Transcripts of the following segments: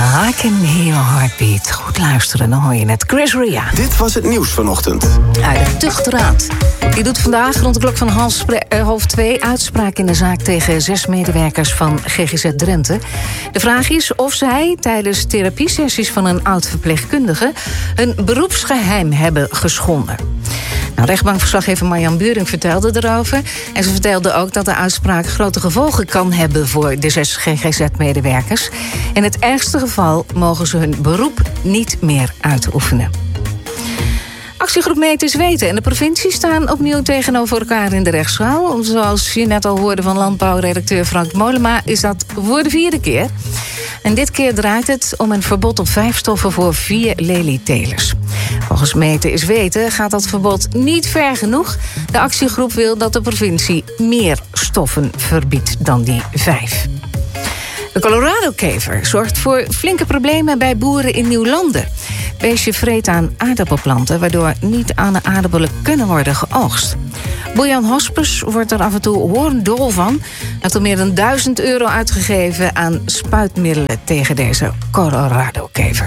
I can hear your heartbeat. Goed luisteren, dan hoor je net Chris Ria. Dit was het nieuws vanochtend. De tuchtraad. Die doet vandaag rond de klok van 1:30 uitspraak in de zaak tegen 6 medewerkers van GGZ Drenthe. De vraag is of zij tijdens therapiesessies van een oud-verpleegkundige hun beroepsgeheim hebben geschonden. Rechtbankverslaggever Marjan Buring vertelde erover. En ze vertelde ook dat de uitspraak grote gevolgen kan hebben voor de 6 GGZ-medewerkers. In het ergste geval mogen ze hun beroep niet meer uitoefenen. Actiegroep Meters Weten en de provincie staan opnieuw tegenover elkaar in de rechtszaal. Zoals je net al hoorde van landbouwredacteur Frank Mollema, is dat voor de 4e keer. En dit keer draait het om een verbod op 5 stoffen voor 4 lelietelers. Volgens Meten is Weten gaat dat verbod niet ver genoeg. De actiegroep wil dat de provincie meer stoffen verbiedt dan die 5. De Colorado-kever zorgt voor flinke problemen bij boeren in Nieuw-Landen. Beestje vreet aan aardappelplanten, waardoor niet aan de aardappelen kunnen worden geoogst. Bojan Hospes wordt er af en toe hoorndol van. Hij heeft al meer dan €1000 uitgegeven aan spuitmiddelen tegen deze Colorado-kever.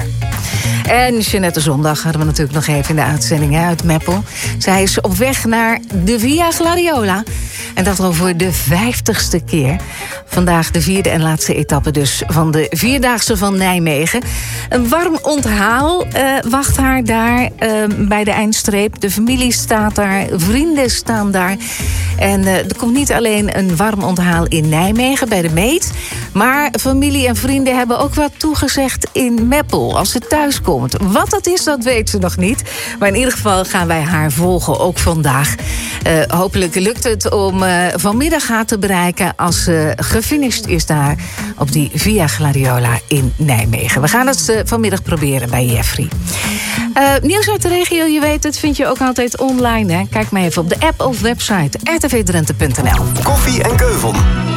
En Jeanette Zondag hadden we natuurlijk nog even in de uitzending uit Meppel. Zij is op weg naar de Via Gladiola. En dat al voor de 50ste keer. Vandaag de 4e en laatste etappe dus van de Vierdaagse van Nijmegen. Een warm onthaal wacht haar daar bij de eindstreep. De familie staat daar, vrienden staan daar. En er komt niet alleen een warm onthaal in Nijmegen bij de Meet, maar familie en vrienden hebben ook wat toegezegd in Meppel als ze thuis komt. Wat dat is, dat weet ze nog niet. Maar in ieder geval gaan wij haar volgen, ook vandaag. Hopelijk lukt het om vanmiddag haar te bereiken als ze gefinished is daar op die Via Gladiola in Nijmegen. We gaan het vanmiddag proberen bij Jeffrey. Nieuws uit de regio, je weet het, vind je ook altijd online. Hè? Kijk maar even op de app of website rtvdrenthe.nl. Koffie en Keuvel.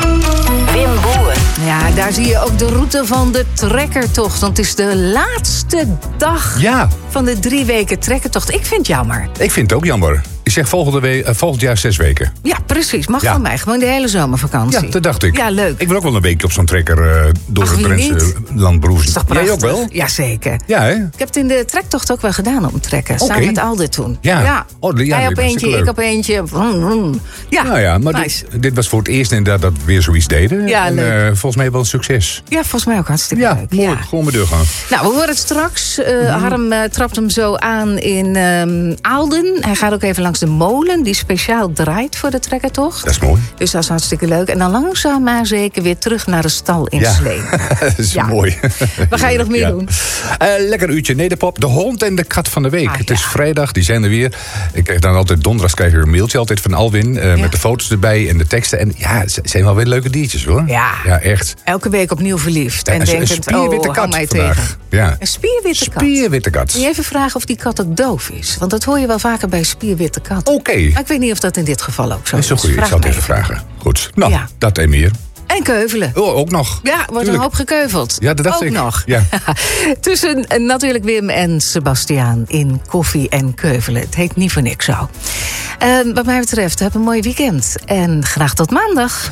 Wim Boer. Ja, daar zie je ook de route van de trekkertocht. Want het is de laatste dag van de 3 weken trekkertocht. Ik vind het jammer. Ik vind het ook jammer. Ik zeg volgend jaar 6 weken. Ja, precies. Mag van mij. Gewoon de hele zomervakantie. Ja, dat dacht ik. Ja, leuk. Ik wil ook wel een weekje op zo'n trekker door het Drentse land broezen. Is toch prachtig? Jij ook wel? Jazeker. Ja, hè? Ik heb het in de trektocht ook wel gedaan om te trekken. Samen met Alde toen. Ja. Hij op eentje, ik op eentje. Ja, nou ja, maar nice. dit was voor het eerst inderdaad dat we weer zoiets deden. Ja, en, leuk. Volgens mij wel een succes. Ja, volgens mij ook hartstikke leuk. Mooi. Gewoon maar doorgaan. Nou, we horen het straks. Harm trapt hem zo aan in Aalden. Hij gaat ook even langs de molen die speciaal draait voor de trekkertocht. Dat is mooi. Dus dat is hartstikke leuk. En dan langzaam maar zeker weer terug naar de stal in Sleen. Dat is mooi. Wat ga je nog meer doen? Lekker uurtje Nederpop. De hond en de kat van de week. Het is vrijdag, die zijn er weer. Ik krijg dan altijd donderdags een mailtje altijd van Alwin. Met de foto's erbij en de teksten. En ja, het zijn wel weer leuke diertjes hoor. Ja, echt. Elke week opnieuw verliefd. En een denkend, spierwitte kat mij vandaag. tegen. Ja. Een spierwitte kat. Kun je even vragen of die kat ook doof is? Want dat hoor je wel vaker bij spierwitte kat. Oké. Maar ik weet niet of dat in dit geval ook zo is. Dat is zo goed. Ik zal het even vragen. Goed. Nou, dat en meer. En keuvelen. Oh, ook nog. Ja, wordt een hoop gekeuveld. Ja, dat dacht ook ik. Nog. Ja. Tussen natuurlijk Wim en Sebastiaan in koffie en keuvelen. Het heet niet voor niks zo. Wat mij betreft, heb een mooi weekend. En graag tot maandag.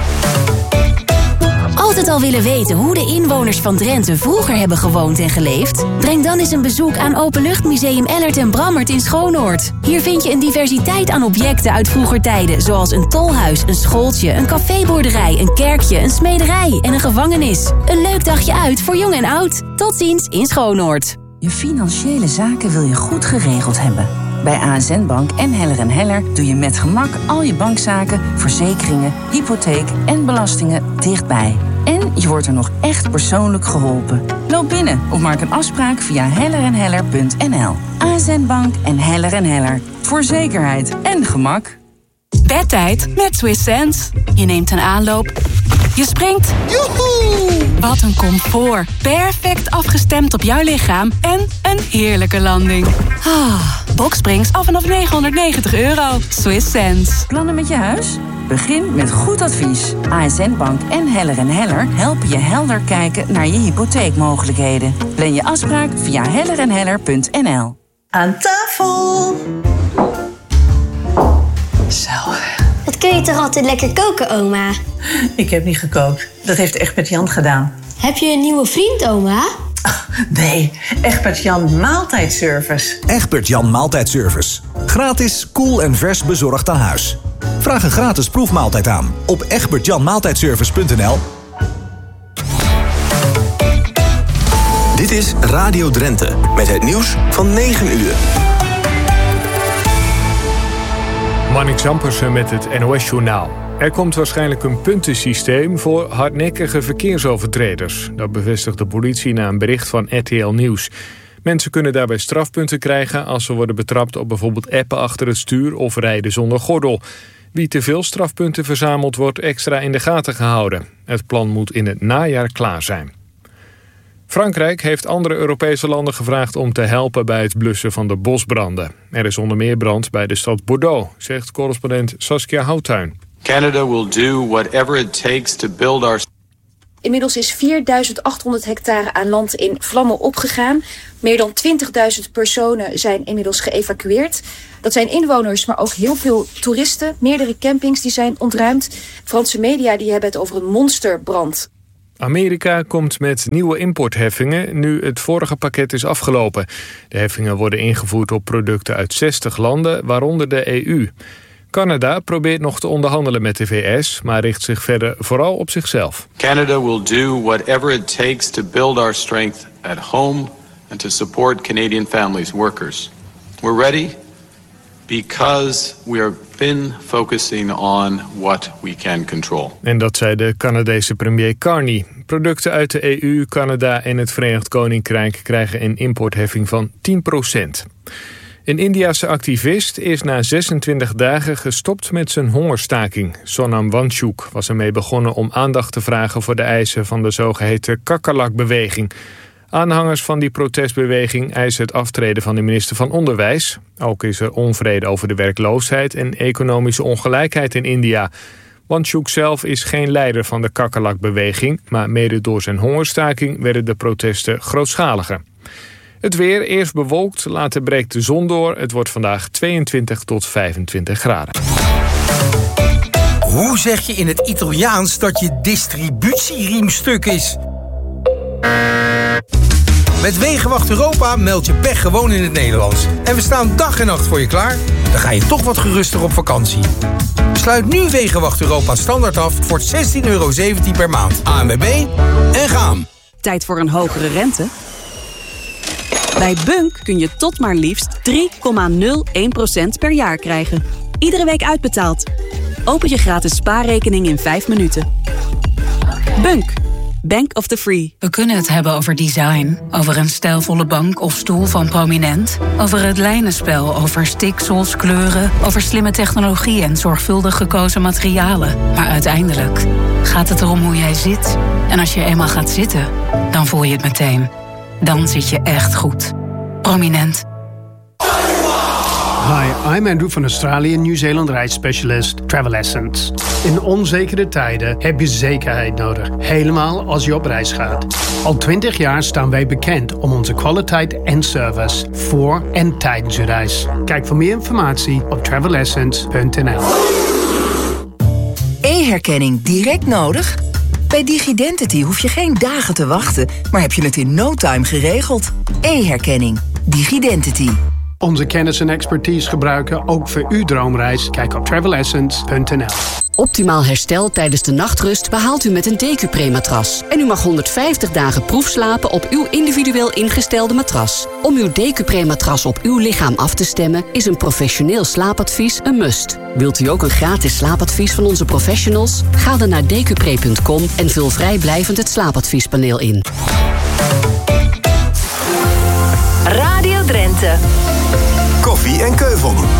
Altijd al willen weten hoe de inwoners van Drenthe vroeger hebben gewoond en geleefd? Breng dan eens een bezoek aan Openluchtmuseum Ellert en Brammert in Schoonoord. Hier vind je een diversiteit aan objecten uit vroeger tijden, zoals een tolhuis, een schooltje, een caféboerderij, een kerkje, een smederij en een gevangenis. Een leuk dagje uit voor jong en oud. Tot ziens in Schoonoord. Je financiële zaken wil je goed geregeld hebben. Bij ASN Bank en Heller & Heller doe je met gemak al je bankzaken, verzekeringen, hypotheek en belastingen dichtbij. En je wordt er nog echt persoonlijk geholpen. Loop binnen of maak een afspraak via hellerenheller.nl. ASN Bank en Heller & Heller. Voor zekerheid en gemak. Bedtijd met Swiss Sense. Je neemt een aanloop. Je springt. Joehoe! Wat een comfort. Perfect afgestemd op jouw lichaam. En een heerlijke landing. Boxsprings af vanaf €990. Swiss Sense. Plannen met je huis? Begin met goed advies. ASN Bank en Heller & Heller helpen je helder kijken naar je hypotheekmogelijkheden. Plan je afspraak via hellerenheller.nl. Aan tafel! Zo. Wat kun je toch altijd lekker koken, oma? Ik heb niet gekookt. Dat heeft echt met Jan gedaan. Heb je een nieuwe vriend, oma? Nee, Egbert Jan Maaltijdservice. Egbert Jan Maaltijdservice. Gratis, koel en vers bezorgd aan huis. Vraag een gratis proefmaaltijd aan op egbertjanmaaltijdservice.nl. Dit is Radio Drenthe met het nieuws van 9 uur. Marnix Ampersen met het NOS-journaal. Er komt waarschijnlijk een puntensysteem voor hardnekkige verkeersovertreders. Dat bevestigt de politie na een bericht van RTL Nieuws. Mensen kunnen daarbij strafpunten krijgen als ze worden betrapt op bijvoorbeeld appen achter het stuur of rijden zonder gordel. Wie te veel strafpunten verzamelt wordt extra in de gaten gehouden. Het plan moet in het najaar klaar zijn. Frankrijk heeft andere Europese landen gevraagd om te helpen bij het blussen van de bosbranden. Er is onder meer brand bij de stad Bordeaux, zegt correspondent Saskia Houttuin. Canada will do whatever it takes to build our... Inmiddels is 4.800 hectare aan land in vlammen opgegaan. Meer dan 20.000 personen zijn inmiddels geëvacueerd. Dat zijn inwoners, maar ook heel veel toeristen. Meerdere campings die zijn ontruimd. Franse media die hebben het over een monsterbrand. Amerika komt met nieuwe importheffingen nu het vorige pakket is afgelopen. De heffingen worden ingevoerd op producten uit 60 landen, waaronder de EU. Canada probeert nog te onderhandelen met de VS, maar richt zich verder vooral op zichzelf. Canada will do whatever it takes to build our strength at home and to support Canadian families, workers. We're ready because we have been focusing on what we can control. En dat zei de Canadese premier Carney. Producten uit de EU, Canada en het Verenigd Koninkrijk krijgen een importheffing van 10%. Een Indiase activist is na 26 dagen gestopt met zijn hongerstaking. Sonam Wangchuk was ermee begonnen om aandacht te vragen voor de eisen van de zogeheten kakkerlakbeweging. Aanhangers van die protestbeweging eisen het aftreden van de minister van Onderwijs. Ook is er onvrede over de werkloosheid en economische ongelijkheid in India. Wangchuk zelf is geen leider van de kakkerlakbeweging, maar mede door zijn hongerstaking werden de protesten grootschaliger. Het weer, eerst bewolkt, later breekt de zon door. Het wordt vandaag 22 tot 25 graden. Hoe zeg je in het Italiaans dat je distributieriem stuk is? Met Wegenwacht Europa meld je pech gewoon in het Nederlands. En we staan dag en nacht voor je klaar. Dan ga je toch wat geruster op vakantie. Sluit nu Wegenwacht Europa standaard af voor €16,17 per maand. ANWB en gaan. Tijd voor een hogere rente? Bij Bunk kun je tot maar liefst 3,01% per jaar krijgen. Iedere week uitbetaald. Open je gratis spaarrekening in 5 minuten. Bunk. Bank of the Free. We kunnen het hebben over design. Over een stijlvolle bank of stoel van Prominent. Over het lijnenspel, over stiksels, kleuren. Over slimme technologie en zorgvuldig gekozen materialen. Maar uiteindelijk gaat het erom hoe jij zit. En als je eenmaal gaat zitten, dan voel je het meteen. Dan zit je echt goed. Prominent. Hi, I'm Andrew van Australië, Nieuw-Zeeland reisspecialist Travel Essence. In onzekere tijden heb je zekerheid nodig, helemaal als je op reis gaat. Al 20 jaar staan wij bekend om onze kwaliteit en service voor en tijdens je reis. Kijk voor meer informatie op travelessence.nl. E-herkenning direct nodig? Bij DigiDentity hoef je geen dagen te wachten, maar heb je het in no time geregeld. E-herkenning. DigiDentity. Onze kennis en expertise gebruiken ook voor uw droomreis. Kijk op travelessence.nl. Optimaal herstel tijdens de nachtrust behaalt u met een DQ-Pre-matras. En u mag 150 dagen proefslapen op uw individueel ingestelde matras. Om uw DQ-Pre-matras op uw lichaam af te stemmen is een professioneel slaapadvies een must. Wilt u ook een gratis slaapadvies van onze professionals? Ga dan naar dqpre.com en vul vrijblijvend het slaapadviespaneel in. Radio Drenthe. Koffie en Keuvel.